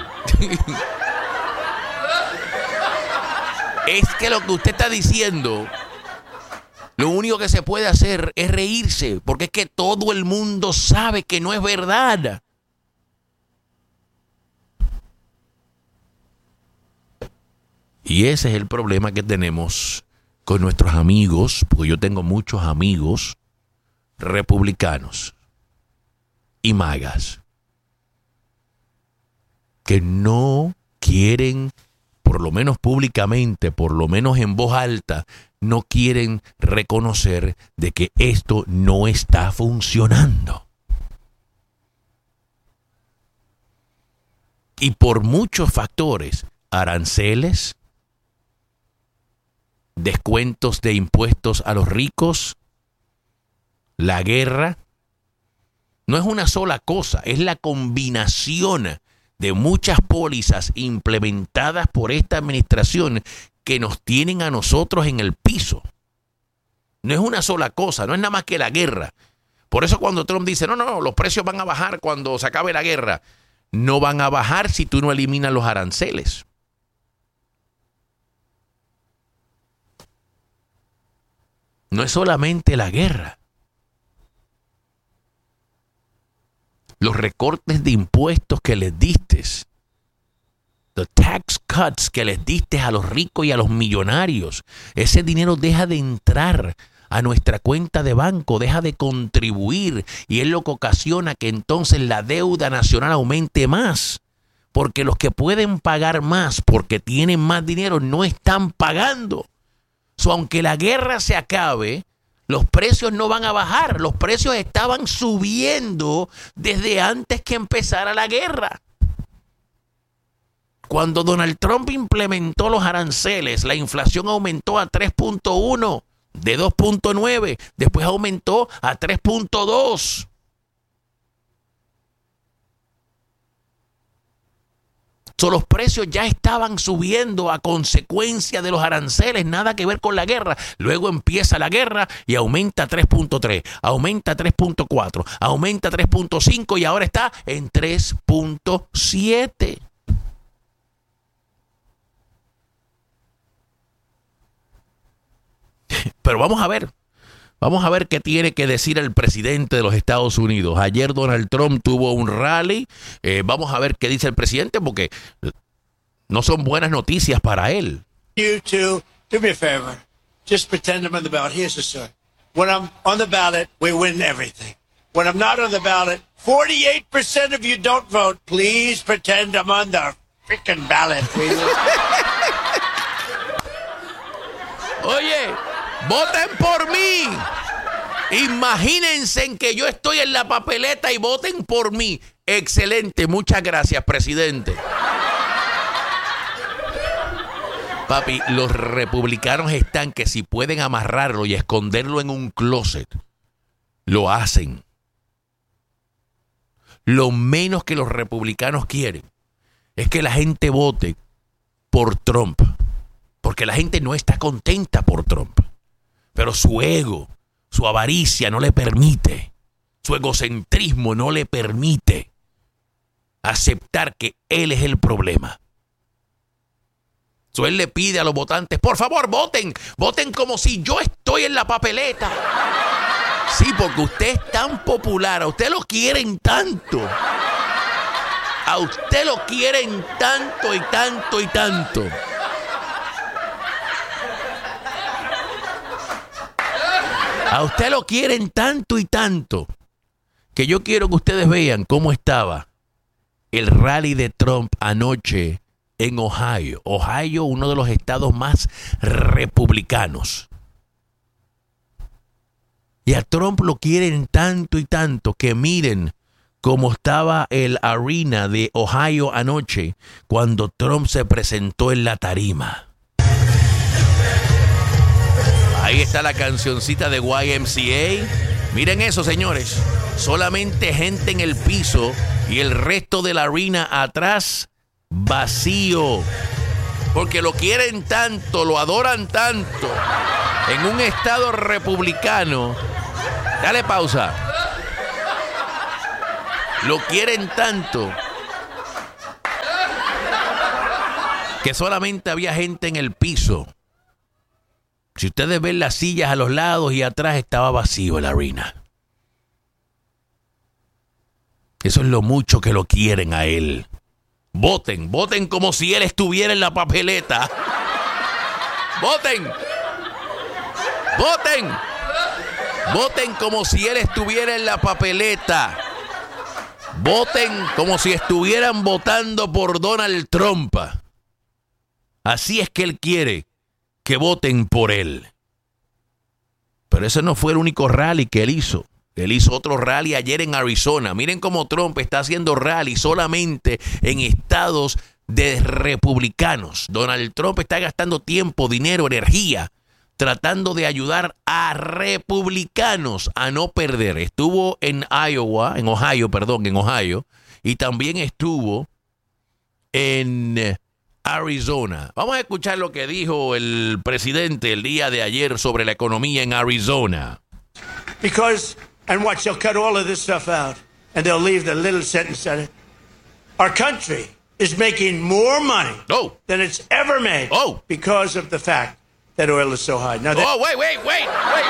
[SPEAKER 1] Es que lo que usted está diciendo, lo único que se puede hacer es reírse, porque es que todo el mundo sabe que no es verdad. Y ese es el problema que tenemos con nuestros amigos, porque yo tengo muchos amigos republicanos y magas que no quieren, por lo menos públicamente, por lo menos en voz alta, no quieren reconocer de que esto no está funcionando. Y por muchos factores, aranceles, descuentos de impuestos a los ricos, la guerra, no es una sola cosa, es la combinación de muchas pólizas implementadas por esta administración que nos tienen a nosotros en el piso. No es una sola cosa, no es nada más que la guerra. Por eso cuando Trump dice, no, no, no, los precios van a bajar cuando se acabe la guerra, no van a bajar si tú no eliminas los aranceles. No es solamente la guerra. Los recortes de impuestos que les diste, the tax cuts que les diste a los ricos y a los millonarios, ese dinero deja de entrar a nuestra cuenta de banco, deja de contribuir y es lo que ocasiona que entonces la deuda nacional aumente más, porque los que pueden pagar más porque tienen más dinero no están pagando. So, aunque la guerra se acabe, los precios no van a bajar. Los precios estaban subiendo desde antes que empezara la guerra. Cuando Donald Trump implementó los aranceles, la inflación aumentó a tres punto uno, de dos punto nueve, después aumentó a tres punto dos. So, los precios ya estaban subiendo a consecuencia de los aranceles, nada que ver con la guerra. Luego empieza la guerra y aumenta a tres punto tres, aumenta a tres punto cuatro, aumenta a tres punto cinco y ahora está en tres punto siete. Pero vamos a ver. Vamos a ver qué tiene que decir el presidente de los Estados Unidos. Ayer Donald Trump tuvo un rally. Eh, vamos a ver qué dice el presidente porque no son buenas noticias para él.
[SPEAKER 7] You two, do me a favor. Just pretend I'm on the ballot. Here's the story. When I'm on the ballot, we win everything. When I'm not on the ballot, forty-eight percent of you don't vote. Please pretend I'm on the freaking ballot.
[SPEAKER 1] Oye, voten por mí. Imagínense en que yo estoy en la papeleta y voten por mí. Excelente, muchas gracias, presidente. Papi, los republicanos están que si pueden amarrarlo y esconderlo en un closet, lo hacen. Lo menos que los republicanos quieren es que la gente vote por Trump. Porque la gente no está contenta por Trump. Pero su ego, su avaricia no le permite, su egocentrismo no le permite aceptar que él es el problema. So, él le pide a los votantes, por favor, voten, voten como si yo estoy en la papeleta. Sí, porque usted es tan popular, a usted lo quieren tanto. A usted lo quieren tanto y tanto y tanto. A usted lo quieren tanto y tanto que yo quiero que ustedes vean cómo estaba el rally de Trump anoche en Ohio. Ohio, uno de los estados más republicanos. Y a Trump lo quieren tanto y tanto que miren cómo estaba el arena de Ohio anoche cuando Trump se presentó en la tarima. Ahí está la cancioncita de Y M C A. Miren eso, señores. Solamente gente en el piso y el resto de la arena atrás vacío. Porque lo quieren tanto, lo adoran tanto. En un estado republicano. Dale pausa. Lo quieren tanto que solamente había gente en el piso. Si ustedes ven las sillas a los lados y atrás estaba vacío la arena. Eso es lo mucho que lo quieren a él. Voten, voten como si él estuviera en la papeleta. Voten. Voten. Voten como si él estuviera en la papeleta. Voten como si estuvieran votando por Donald Trump. Así es que él quiere que voten por él. Pero ese no fue el único rally que él hizo. Él hizo otro rally ayer en Arizona. Miren cómo Trump está haciendo rally solamente en estados de republicanos. Donald Trump está gastando tiempo, dinero, energía, tratando de ayudar a republicanos a no perder. Estuvo en Iowa, en Ohio, perdón, en Ohio, y también estuvo en Arizona. Vamos a escuchar lo que dijo el presidente el día de ayer sobre la economía en Arizona.
[SPEAKER 7] Because, and watch, they'll cut all of this stuff out, and they'll leave the little sentence at it. Our country is making more money
[SPEAKER 1] oh.
[SPEAKER 7] than it's ever made
[SPEAKER 1] oh.
[SPEAKER 7] because of the fact that oil is so high. Now that-
[SPEAKER 1] oh, wait, wait, wait, wait,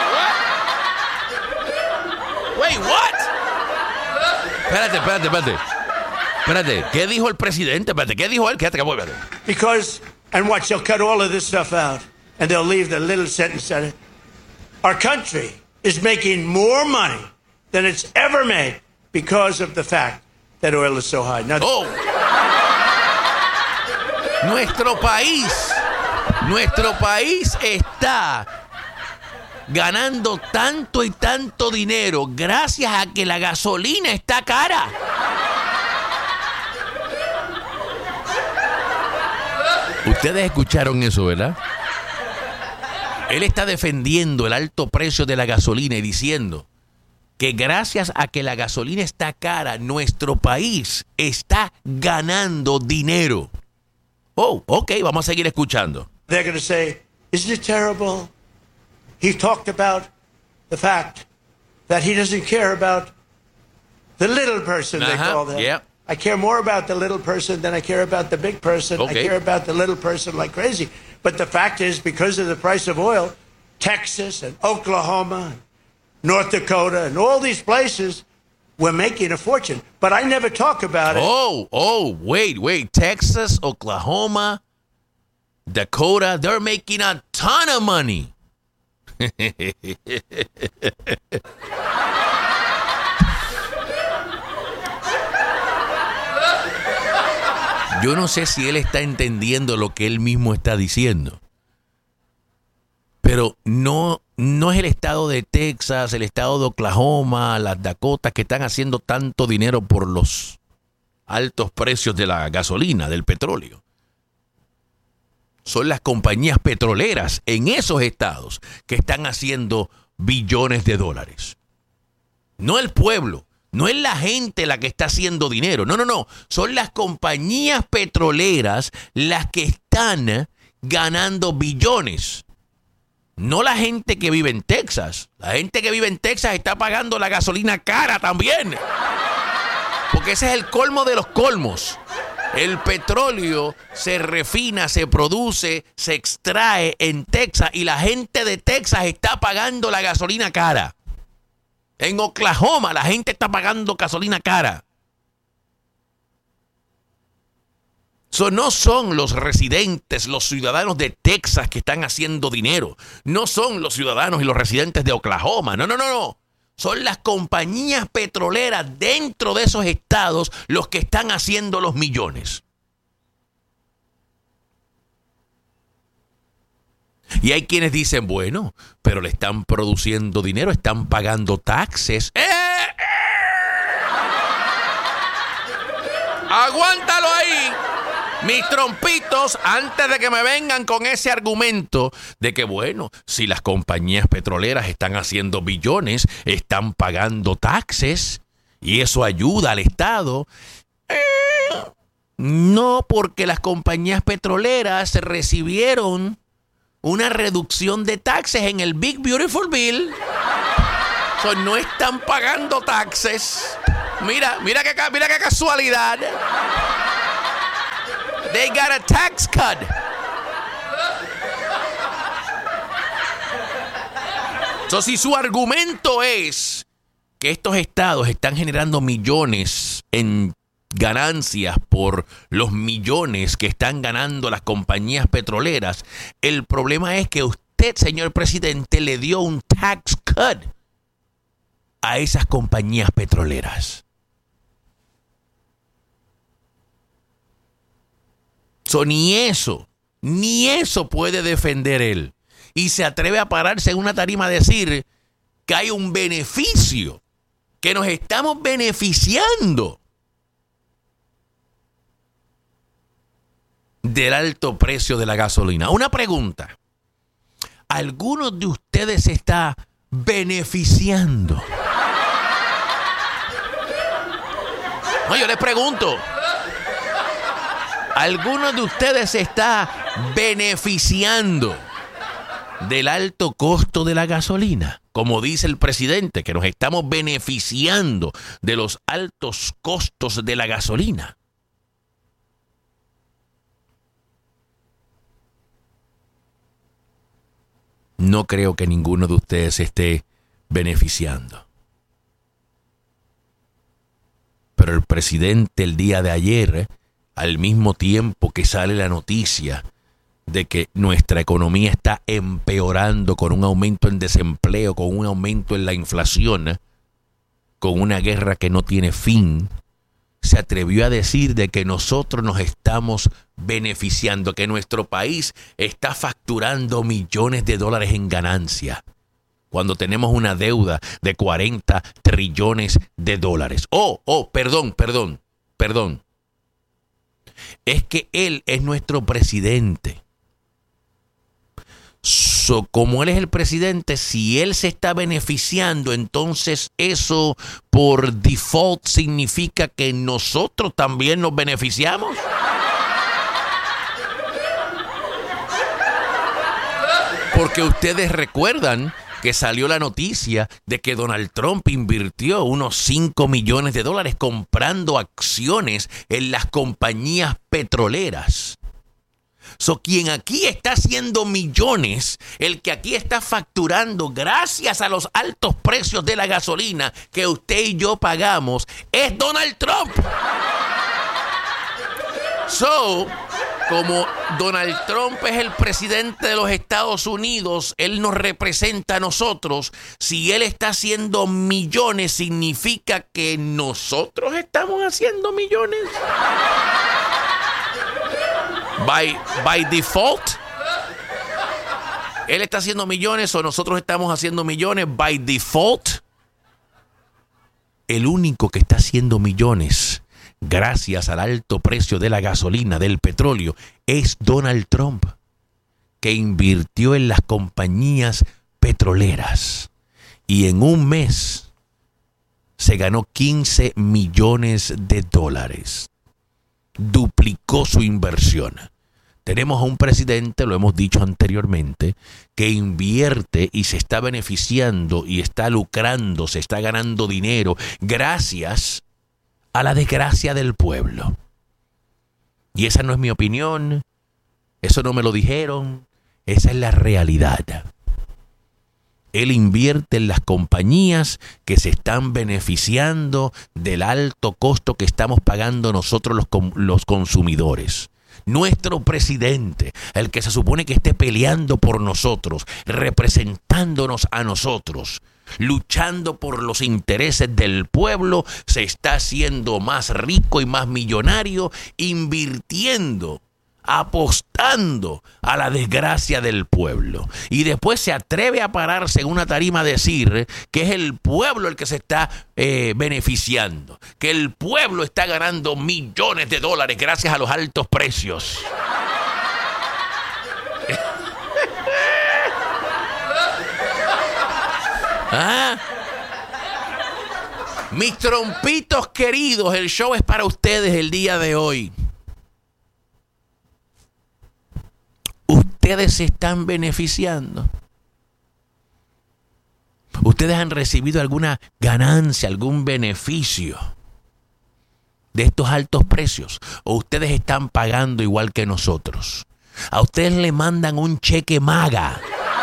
[SPEAKER 1] what? Wait, what? Espérate, espérate, espérate. Espérate, ¿qué dijo el presidente? Espérate, ¿qué dijo él? Quédate, espérate.
[SPEAKER 7] Because, and watch, they'll cut all of this stuff out, and they'll leave the little sentence at it. Our country is making more money than it's ever made because of the fact that oil is so high. Now,
[SPEAKER 1] oh. Nuestro país, nuestro país está ganando tanto y tanto dinero gracias a que la gasolina está cara. Ustedes escucharon eso, ¿verdad? Él está defendiendo el alto precio de la gasolina y diciendo que gracias a que la gasolina está cara, nuestro país está ganando dinero. Oh, ok, vamos a seguir escuchando.
[SPEAKER 7] They're going to say, isn't it terrible? He talked about the fact that he doesn't care about the little person, they
[SPEAKER 1] Uh-huh,
[SPEAKER 7] call them.
[SPEAKER 1] yeah.
[SPEAKER 7] I care more about the little person than I care about the big person.
[SPEAKER 1] Okay.
[SPEAKER 7] I care about the little person like crazy. But the fact is, because of the price of oil, Texas and Oklahoma, and North Dakota, and all these places, we're making a fortune. But I never talk about it.
[SPEAKER 1] Oh, oh, wait, wait. Texas, Oklahoma, Dakota, they're making a ton of money. Yo no sé si él está entendiendo lo que él mismo está diciendo. Pero no, no es el estado de Texas, el estado de Oklahoma, las Dakotas que están haciendo tanto dinero por los altos precios de la gasolina, del petróleo. Son las compañías petroleras en esos estados que están haciendo billones de dólares. No el pueblo. No es la gente la que está haciendo dinero. No, no, no. Son las compañías petroleras las que están ganando billones. No la gente que vive en Texas. La gente que vive en Texas está pagando la gasolina cara también. Porque ese es el colmo de los colmos. El petróleo se refina, se produce, se extrae en Texas y la gente de Texas está pagando la gasolina cara. En Oklahoma la gente está pagando gasolina cara. So, no son los residentes, los ciudadanos de Texas que están haciendo dinero. No son los ciudadanos y los residentes de Oklahoma. No, no, no, no. Son las compañías petroleras dentro de esos estados los que están haciendo los millones. Y hay quienes dicen, bueno, pero le están produciendo dinero, están pagando taxes. ¡Eh! ¡Aguántalo ahí! Mis trompitos, antes de que me vengan con ese argumento de que, bueno, si las compañías petroleras están haciendo billones, están pagando taxes y eso ayuda al Estado. Eh, no, porque las compañías petroleras recibieron una reducción de taxes en el Big Beautiful Bill. So, no están pagando taxes. Mira, mira qué, mira qué casualidad. They got a tax cut. So, si su argumento es que estos estados están generando millones en ganancias por los millones que están ganando las compañías petroleras, el problema es que usted, señor presidente, le dio un tax cut a esas compañías petroleras. So, ni eso, ni eso puede defender él. Y se atreve a pararse en una tarima a decir que hay un beneficio, que nos estamos beneficiando del alto precio de la gasolina. Una pregunta. ¿Alguno de ustedes se está beneficiando? No, yo les pregunto. ¿Alguno de ustedes se está beneficiando del alto costo de la gasolina? Como dice el presidente, que nos estamos beneficiando de los altos costos de la gasolina. No creo que ninguno de ustedes se esté beneficiando. Pero el presidente el día de ayer, al mismo tiempo que sale la noticia de que nuestra economía está empeorando con un aumento en desempleo, con un aumento en la inflación, con una guerra que no tiene fin, se atrevió a decir de que nosotros nos estamos beneficiando, que nuestro país está facturando millones de dólares en ganancia, cuando tenemos una deuda de cuarenta trillones de dólares. Oh, oh, perdón, perdón, perdón. Es que él es nuestro presidente. So, como él es el presidente, si él se está beneficiando, entonces eso por default significa que nosotros también nos beneficiamos. Porque ustedes recuerdan que salió la noticia de que Donald Trump invirtió unos cinco millones de dólares comprando acciones en las compañías petroleras. So, quien aquí está haciendo millones, el que aquí está facturando gracias a los altos precios de la gasolina que usted y yo pagamos, es Donald Trump. So, como Donald Trump es el presidente de los Estados Unidos, él nos representa a nosotros. Si él está haciendo millones, significa que nosotros estamos haciendo millones. By, by default, él está haciendo millones o nosotros estamos haciendo millones. By default, el único que está haciendo millones gracias al alto precio de la gasolina, del petróleo, es Donald Trump, que invirtió en las compañías petroleras y en un mes se ganó quince millones de dólares. Duplicó su inversión. Tenemos a un presidente, lo hemos dicho anteriormente, que invierte y se está beneficiando y está lucrando, se está ganando dinero gracias a la desgracia del pueblo. Y esa no es mi opinión, eso no me lo dijeron, esa es la realidad. Él invierte en las compañías que se están beneficiando del alto costo que estamos pagando nosotros los, los consumidores. Nuestro presidente, el que se supone que esté peleando por nosotros, representándonos a nosotros, luchando por los intereses del pueblo, se está haciendo más rico y más millonario, invirtiendo, apostando a la desgracia del pueblo. Y después se atreve a pararse en una tarima a decir que es el pueblo el que se está eh, beneficiando, que el pueblo está ganando millones de dólares gracias a los altos precios. ¿Ah? Mis trompitos queridos, el show es para ustedes el día de hoy. Ustedes se están beneficiando. Ustedes han recibido alguna ganancia, algún beneficio de estos altos precios. O ustedes están pagando igual que nosotros. A ustedes le mandan un cheque maga.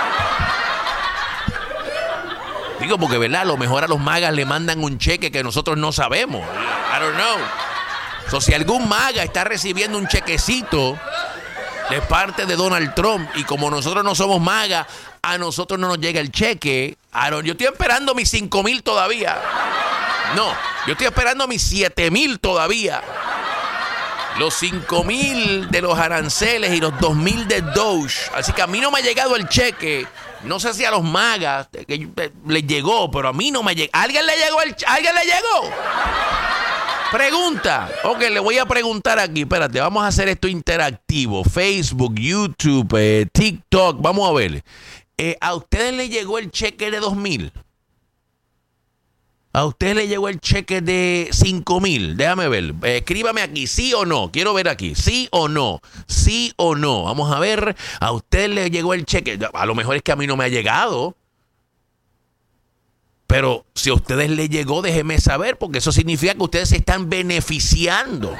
[SPEAKER 1] Digo porque, ¿verdad? A lo mejor a los magas le mandan un cheque que nosotros no sabemos. I don't know. So, si algún maga está recibiendo un chequecito de parte de Donald Trump y como nosotros no somos magas, a nosotros no nos llega el cheque. Aaron, yo estoy esperando mis cinco mil todavía. No, yo estoy esperando mis siete mil todavía. Los cinco mil de los aranceles y los dos mil de Doge. Así que a mí no me ha llegado el cheque. No sé si a los magas que les llegó, pero a mí no me llegó. ¿A alguien le llegó el cheque? ¿Alguien le llegó? Pregunta. Ok, le voy a preguntar aquí. Espérate, vamos a hacer esto interactivo. Facebook, YouTube, eh, TikTok. Vamos a ver. Eh, ¿A ustedes le llegó el cheque de dos mil? ¿A usted le llegó el cheque de cinco mil? Déjame ver. Eh, escríbame aquí, ¿sí o no? Quiero ver aquí. ¿Sí o no? ¿Sí o no? Vamos a ver. ¿A usted le llegó el cheque? A lo mejor es que a mí no me ha llegado. Pero si a ustedes les llegó, déjenme saber, porque eso significa que ustedes se están beneficiando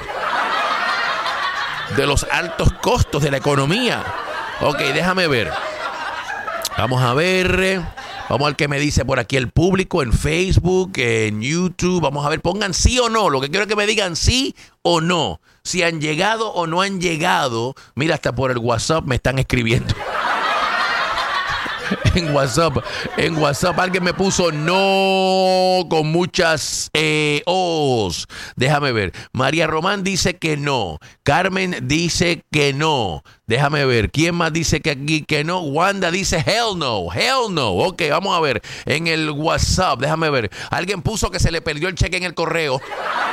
[SPEAKER 1] de los altos costos de la economía. Ok, déjame ver. Vamos a ver. Vamos al que me dice por aquí el público en Facebook, en YouTube. Vamos a ver, pongan sí o no. Lo que quiero es que me digan sí o no. Si han llegado o no han llegado. Mira, hasta por el WhatsApp me están escribiendo. En WhatsApp, en WhatsApp alguien me puso no con muchas eh, O's. Déjame ver. María Román dice que no. Carmen dice que no. Déjame ver. ¿Quién más dice que aquí que no? Wanda dice hell no, hell no. Ok, vamos a ver. En el WhatsApp, déjame ver. Alguien puso que se le perdió el cheque en el correo.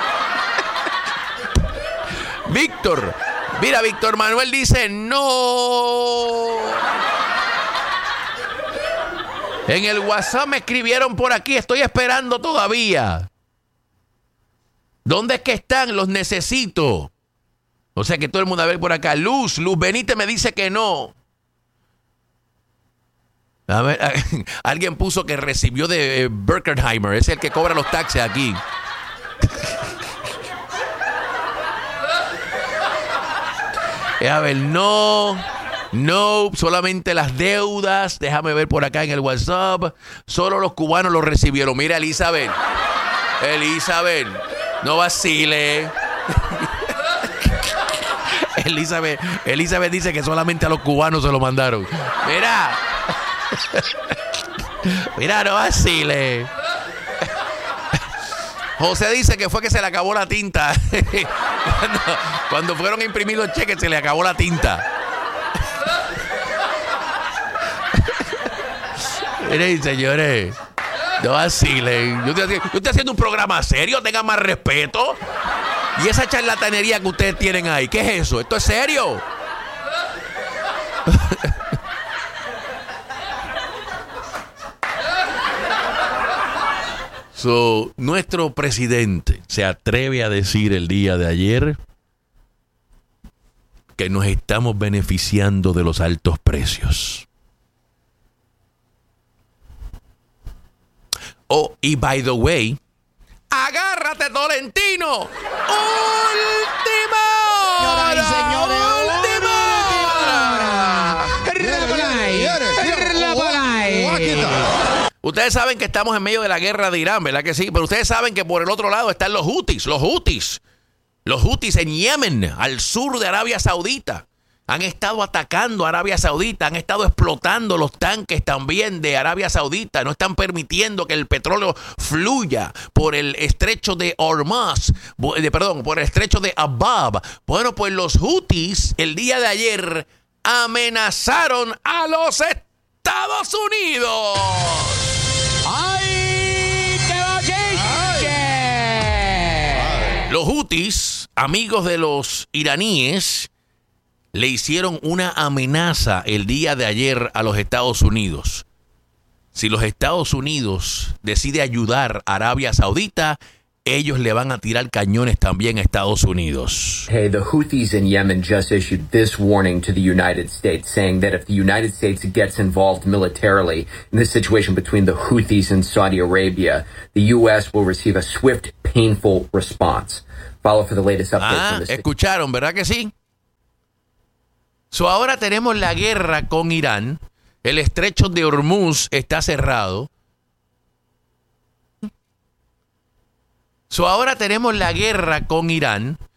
[SPEAKER 1] Víctor. Mira, Víctor Manuel dice no. En el WhatsApp me escribieron por aquí, estoy esperando todavía. ¿Dónde es que están? Los necesito. O sea que todo el mundo a ver por acá. Luz, Luz Benítez me dice que no. A ver, alguien puso que recibió de eh, Berkenheimer, es el que cobra los taxes aquí. A ver, no. No, solamente las deudas. Déjame ver por acá en el WhatsApp. Solo los cubanos lo recibieron. Mira, Elizabeth. Elizabeth, no vacile. Elizabeth, Elizabeth dice que solamente a los cubanos se lo mandaron. Mira. Mira, no vacile. José dice que fue que se le acabó la tinta. cuando, cuando fueron a imprimir los cheques se le acabó la tinta. Miren, señores, no vacilen. Yo estoy, yo estoy haciendo un programa serio, tengan más respeto. Y esa charlatanería que ustedes tienen ahí, ¿qué es eso? ¿Esto es serio? So, nuestro presidente se atreve a decir el día de ayer que nos estamos beneficiando de los altos precios. Oh, y by the way, agárrate, Tolentino. Última hora.
[SPEAKER 2] Señoras y señores,
[SPEAKER 1] ustedes saben que estamos en medio de la guerra de Irán, ¿verdad que sí? Pero ustedes saben que por el otro lado están los Houthis, los Houthis. Los Houthis en Yemen, al sur de Arabia Saudita. Han estado atacando a Arabia Saudita, han estado explotando los tanques también de Arabia Saudita, no están permitiendo que el petróleo fluya por el estrecho de Hormuz, de, perdón, por el estrecho de Abab. Bueno, pues los Houthis el día de ayer amenazaron a los Estados Unidos.
[SPEAKER 2] ¡Ay, qué bochinche!
[SPEAKER 1] Los Houthis, amigos de los iraníes, le hicieron una amenaza el día de ayer a los Estados Unidos. Si los Estados Unidos decide ayudar a Arabia Saudita, ellos le van a tirar cañones también a Estados Unidos.
[SPEAKER 8] Hey, the Houthis in Yemen just issued this warning to the United States, saying that if the United States gets involved militarily in this situation between the Houthis and Saudi Arabia, the U S will receive a swift, painful response. Follow for the latest updates
[SPEAKER 1] Ah,
[SPEAKER 8] on this.
[SPEAKER 1] escucharon, ¿verdad que sí? So, ahora tenemos la guerra con Irán. El estrecho de Hormuz está cerrado. So, ahora tenemos la guerra con Irán.